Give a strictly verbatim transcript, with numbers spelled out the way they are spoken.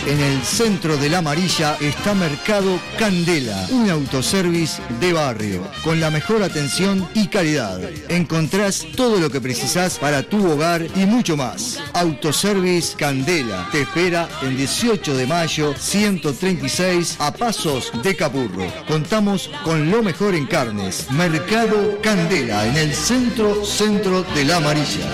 En el centro de La Amarilla está Mercado Candela, un autoservice de barrio, con la mejor atención y calidad. Encontrás todo lo que precisás para tu hogar y mucho más. Autoservice Candela te espera el dieciocho de mayo, ciento treinta y seis, a pasos de Capurro. Contamos con lo mejor en carnes. Mercado Candela, en el centro, centro de La Amarilla.